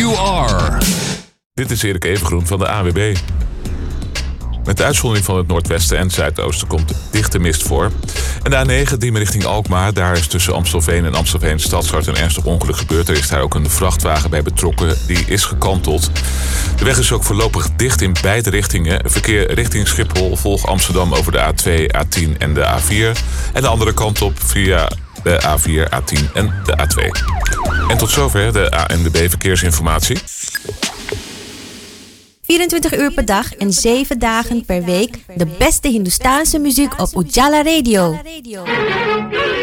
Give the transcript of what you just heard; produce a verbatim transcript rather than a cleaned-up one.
You Are. Dit is Erik Evengroen van de A W B. Met de uitzondering van het noordwesten en zuidoosten komt dichte mist voor. En de A negen, Diemen richting Alkmaar, daar is tussen Amstelveen en Amstelveen Stadshart een ernstig ongeluk gebeurd. Er is daar ook een vrachtwagen bij betrokken, die is gekanteld. De weg is ook voorlopig dicht in beide richtingen. Verkeer richting Schiphol volgt Amsterdam over de A twee, A tien en de A vier. En de andere kant op via de A vier, A tien en de A twee. En tot zover de A N W B Verkeersinformatie. vierentwintig uur per dag en zeven dagen per week de beste Hindoestaanse muziek op Ujala Radio.